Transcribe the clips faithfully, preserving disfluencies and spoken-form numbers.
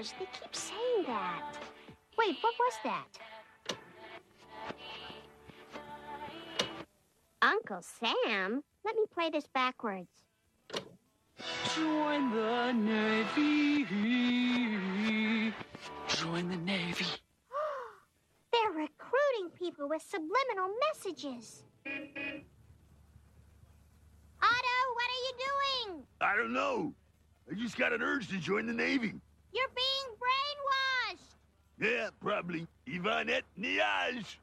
Gosh, they keep saying that. Wait, what was that? Uncle Sam? Let me play this backwards. Join the Navy. Join the Navy. They're recruiting people with subliminal messages. Otto, what are you doing? I don't know. I just got an urge to join the Navy. You're being brainwashed. Yeah, probably. Ivanette Niage.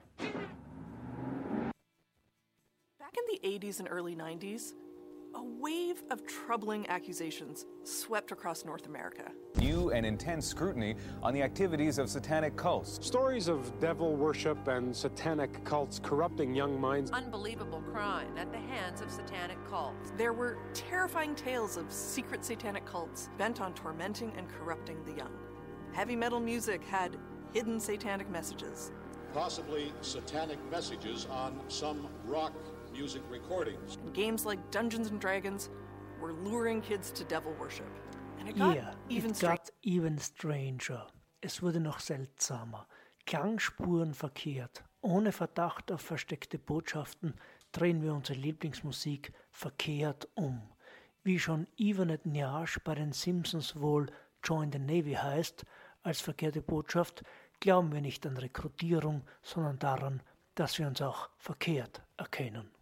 Back in the eighties and early nineties, a wave of troubling accusations swept across North America. New and intense scrutiny on the activities of satanic cults. Stories of devil worship and satanic cults corrupting young minds. Unbelievable crime at the hands of satanic cults. There were terrifying tales of secret satanic cults bent on tormenting and corrupting the young. Heavy metal music had hidden satanic messages. Possibly satanic messages on some rock music recordings. And games like Dungeons and Dragons were luring kids to devil worship. And it got yeah, even it stranger. got even stranger. Es wurde noch seltsamer. Klangspuren verkehrt. Ohne Verdacht auf versteckte Botschaften drehen wir unsere Lieblingsmusik verkehrt um. Wie schon Ivanette Niage bei den Simpsons wohl Join the Navy heißt, als verkehrte Botschaft, glauben wir nicht an Rekrutierung, sondern daran, dass wir uns auch verkehrt erkennen.